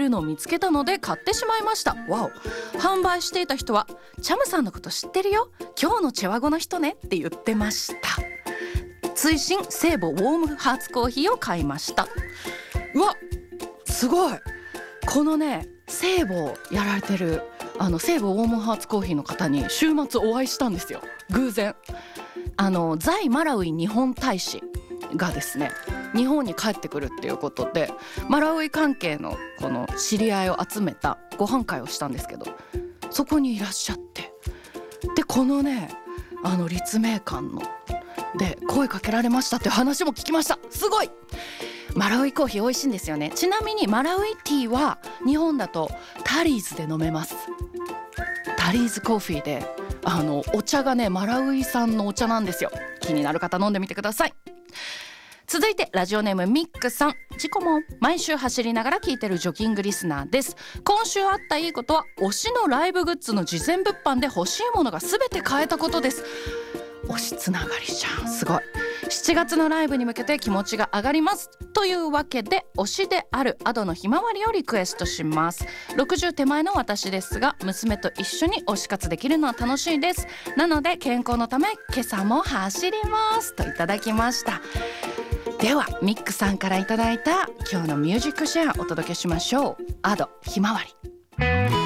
るのを見つけたので買ってしまいました。わお。販売していた人はチャムさんのこと知ってるよ、今日のチェワゴの人ねって言ってました。追伸聖母ウォームハーツコーヒーを買いました。うわすごい。このね聖母をやられてる聖母ウォームハーツコーヒーの方に週末お会いしたんですよ、偶然。在マラウイ日本大使がですね日本に帰ってくるっていうことでマラウイ関係のこの知り合いを集めたご飯会をしたんですけど、そこにいらっしゃって、でこのね立命館ので声かけられましたっていう話も聞きました。すごい。マラウイコーヒー美味しいんですよね。ちなみにマラウイティーは日本だとタリーズで飲めます。タリーズコーヒーでお茶がねマラウイ産のお茶なんですよ。気になる方飲んでみてください。続いてラジオネームミックさん。自己も毎週走りながら聞いてるジョギングリスナーです。今週あったいいことは推しのライブグッズの事前物販で欲しいものが全て買えたことです。推しつながりじゃん、すごい。7月のライブに向けて気持ちが上がりますというわけで、推しであるアドのひまわりをリクエストします。60手前の私ですが娘と一緒に推し活できるのは楽しいです。なので健康のため今朝も走りますといただきました。ではミックさんからいただいた今日のミュージックシェアお届けしましょう。アドひまわり。